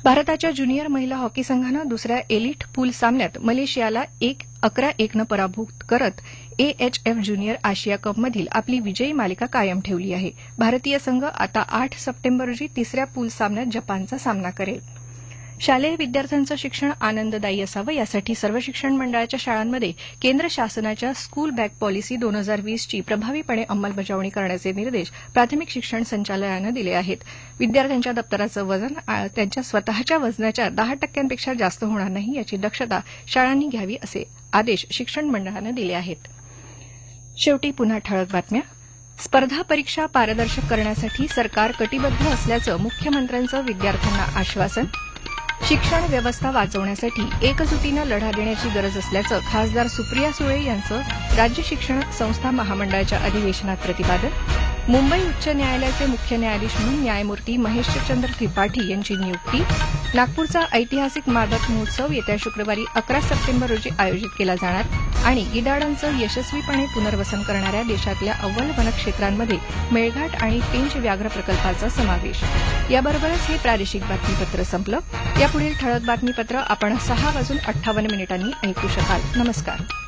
भारताच्या ज्युनियर महिला हॉकी संघानं दुसऱ्या एलिट पूल सामन्यात मलेशियाला 11-1 पराभूत करत एएचएफ ज्युनियर आशिया कपमधील आपली विजयी मालिका कायम ठेवली आहे. भारतीय संघ आता 8 सप्टेंबर रोजी तिसऱ्या पूल सामन्यात जपानचा सामना करेल. शालेय विद्यार्थ्यांचं शिक्षण आनंददायी असावं यासाठी सर्व शिक्षण मंडळाच्या शाळांमध्ये केंद्र शासनाच्या स्कूल बॅग पॉलिसी 2020ची प्रभावीपणे अंमलबजावणी करण्याचे निर्देश प्राथमिक शिक्षण संचालनालयानं दिले आहेत. विद्यार्थ्यांच्या दप्तराचं वजन त्यांच्या स्वतःच्या वजनाच्या 10% जास्त होणार नाही याची दक्षता शाळांनी घ्यावी असे आदेश शिक्षण मंडळानं दिले आहेत. शेवटी पुन्हा ठळक बातम्या. स्पर्धा परीक्षा पारदर्शक करण्यासाठी सरकार कटिबद्ध असल्याचं मुख्यमंत्र्यांचं विद्यार्थ्यांना आश्वासन. शिक्षण व्यवस्था वाचवण्यासाठी एकजुटीनं लढा देण्याची गरज असल्याचं खासदार सुप्रिया सुळे यांचं राज्य शिक्षण संस्था महामंडळाच्या अधिवेशनात प्रतिपादन. मुंबई उच्च न्यायालयाचे मुख्य न्यायाधीश म्हणून न्यायमूर्ती महेशचंद्र त्रिपाठी यांची नियुक्ती. नागपूरचा ऐतिहासिक मादक महोत्सव येत्या शुक्रवारी 11 सप्टेंबर रोजी आयोजित केला जाणार आणि गिधाडांचं यशस्वीपणे पुनर्वसन करणाऱ्या देशातल्या अव्वल वनक्षेत्रांमध्ये मेळघाट आणि पेंच व्याघ्र प्रकल्पाचा समावेश. याबरोबरच हे प्रादेशिक बातमीपत्र संपलं. यापुढील ठळक बातमीपत्र आपण 6:58 ऐकू शकाल. नमस्कार.